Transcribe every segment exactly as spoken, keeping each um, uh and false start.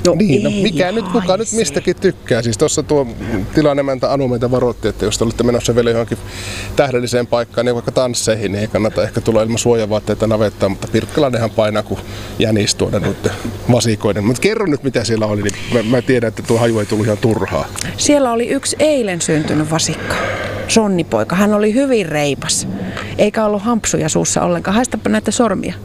No niin, no ei mikä nyt, kuka haise. nyt mistäkin tykkää. Siis tuossa tuo tilanemäntä Anu meitä varoitti, että jos te olette menossa vielä johonkin tähdelliseen paikkaan, niin vaikka tansseihin, niin ei kannata ehkä tulla ilman suojavaatteita navettaan, mutta Pirkkalainenhan painaa kuin jänis tuonne noiden vasikoiden. Mutta kerro nyt, mitä siellä oli, niin mä, mä tiedän, että tuo haju ei tullut ihan turhaa. Siellä oli yksi eilen syntynyt vasikka, sonnipoika. Hän oli hyvin reipas, eikä ollut hampsuja suussa ollenkaan. Haistapa näitä sormia.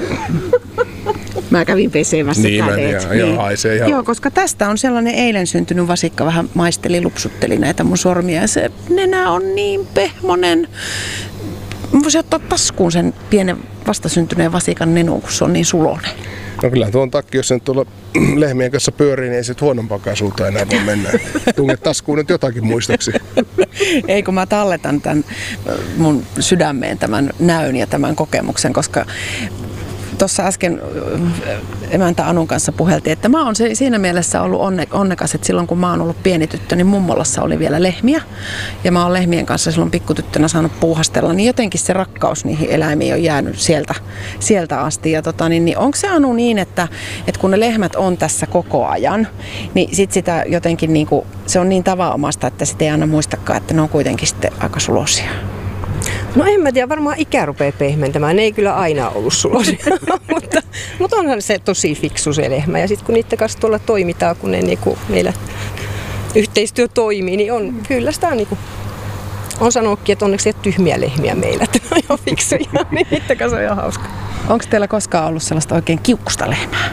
Mä kävin pesemässä niin, kädet. Niin, joo, haisee ihan. Joo, koska tästä on sellainen eilen syntynyt vasikka, vähän maisteli, lupsutteli näitä mun sormia. Ja se nenä on niin pehmonen. Mä voisin ottaa taskuun sen pienen vastasyntyneen vasikan nenuun, kun se on niin sulonen. No kyllä tuon takia, jos sen tuolla lehmien kanssa pyörii, niin ei se huonompaakaan suuntaan enää voi mennä. Tunget taskuun nyt jotakin muistoksi. Ei, kun mä talletan tämän mun sydämeen tämän näyn ja tämän kokemuksen, koska tuossa äsken emäntä Anun kanssa puheltiin, että mä oon siinä mielessä ollut onne, onnekas, että silloin kun mä oon ollut pieni tyttö, niin mummolassa oli vielä lehmiä. Ja mä oon lehmien kanssa silloin pikkutyttönä saanut puuhastella, niin jotenkin se rakkaus niihin eläimiin on jäänyt sieltä, sieltä asti. Ja tota, niin, niin onko se Anu niin, että, että kun ne lehmät on tässä koko ajan, niin sit sitä jotenkin niinku, se on niin tavanomaista, että sitä ei aina muistakaan, että ne on kuitenkin sitten aika sulosia. No en mä tiedä, varmaan ikä rupeaa pehmentämään. Ne ei kyllä aina ollut sulosia, mutta, mutta onhan se tosi fiksu se lehmä. Ja sitten kun niiden kanssa tuolla toimitaan, kun ne niinku meillä yhteistyö toimii, niin on kyllä sitä niinku, on sanonutkin, että onneksi ei ole tyhmiä lehmiä meillä, että ne on ihan fiksuja, niin niiden kanssa on ihan hauska. Onko teillä koskaan ollut sellaista oikein kiukkusta lehmää?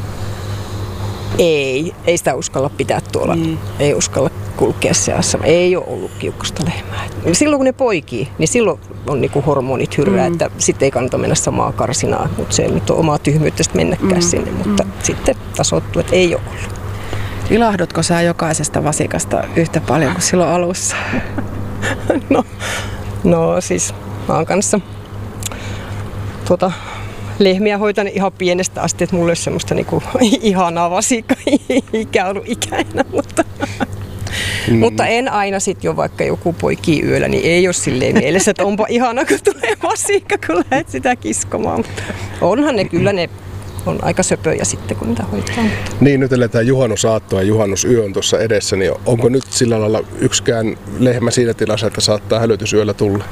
Ei, ei sitä uskalla pitää tuolla, mm. ei uskalla kulkea seassa. Ei ole ollut kiukkusta lehmää. Silloin kun ne poikii, niin silloin on niinku hormonit hyrrää, mm. että sitten ei kannata mennä samaa karsinaa, mutta se nyt on omaa tyhmyyttä mennäkään mm. sinne, mutta mm. sitten tasoittuu, että ei ole ollut. Ilahdutko sä jokaisesta vasikasta yhtä paljon kuin silloin alussa? no, no siis mä oon kanssa tuota, lehmiä hoitan ihan pienestä asti, että mulla olisi semmoista niinku ihanaa vasikka-ikää ollut ikäinä, mutta, mm. mutta en aina sit jo vaikka joku poikii yöllä, niin ei ole silleen mielessä, että onpa ihana, kun tulee vasikka, kun lähdet sitä kiskomaan. Mutta onhan ne kyllä, ne on aika söpöjä sitten, kun niitä hoitaa. Niin, nyt eletään juhannusaattoa ja juhannusyö on tuossa edessä, niin onko nyt sillä lailla yksikään lehmä siinä tilassa, että saattaa hälytysyöllä tulla?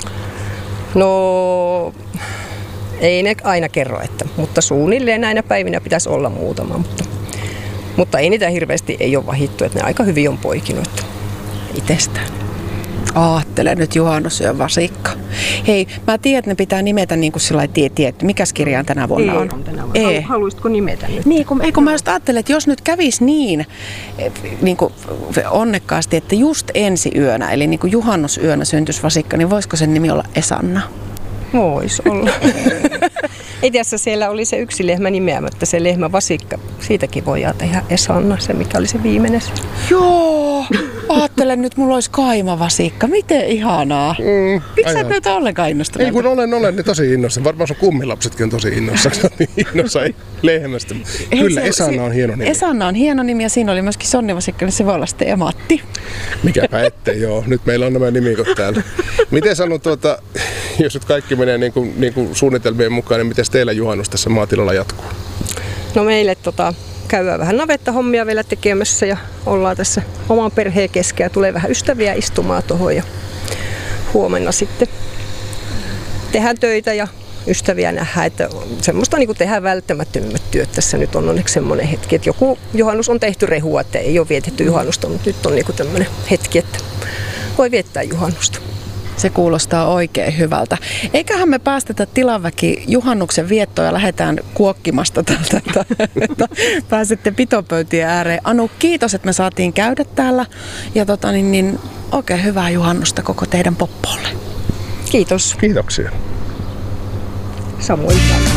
No... Ei ne aina kerro, että, mutta suunnilleen näinä päivinä pitäisi olla muutama. Mutta, mutta ei niitä hirveästi ei ole vahittu, että ne aika hyvin on poikinut itsestään. Aattele nyt juhannusyön vasikka. Hei, mä tiedän, että ne pitää nimetä niin kuin sillä tie, tie, mikäs kirjaan tänä vuonna on? on tänä vuonna. Ei. Haluaisitko nimetä nyt? Niin, kun, ei, kun mä just ajattelen, että jos nyt kävisi niin, niin kuin onnekkaasti, että just ensi yönä, eli niin kuin juhannusyönä syntyisi vasikka, niin voisiko sen nimi olla Esanna? Voisi olla. Itse asiassa siellä oli se yksi lehmä nimeämättä, se lehmä vasikka. Siitäkin voidaan tehdä Esanna, se mikä oli se viimeinen. Joo, ajattelen nyt, mulla olisi kaimavasikka. Miten ihanaa. Mm, Miksi sä et näytä ollenkaan innostunut? Ei kun olen, olen niin tosi innossa. Varmaan sun kummilapsetkin on tosi innossa. Innossa ei lehmästä. Kyllä, se, Esanna se, on hieno nimi. Esanna on hieno nimi ja siinä oli myöskin sonnivasikka, niin se voi olla sitten Ematti. Mikäpä ettei, joo. Nyt meillä on nämä nimikot täällä. Miten sanon tuota, jos nyt kaikki menee niin kuin, niin kuin suunnitelmien mukaan, niin miten teillä juhannus tässä maatilalla jatkuu? No meille tota, käydään vähän navettahommia vielä tekemässä ja ollaan tässä oman perheen kesken ja tulee vähän ystäviä istumaan tuohon ja huomenna sitten tehdään töitä ja ystäviä nähdään, että semmoista niin kuin tehdään välttämättömimmät työt. Tässä nyt on onneksi semmoinen hetki, että joku juhannus on tehty rehua, että ei ole vietetty juhannusta, mutta nyt on niin kuin tämmöinen hetki, että voi viettää juhannusta. Se kuulostaa oikein hyvältä. Eiköhän me päästetä tilaväki juhannuksen viettoon ja lähdetään kuokkimasta tältä, että, että pääsette pitopöytien ääreen. Anu, kiitos, että me saatiin käydä täällä ja tota, niin, niin, oikein hyvää juhannusta koko teidän poppolle. Kiitos. Kiitoksia. Samoin.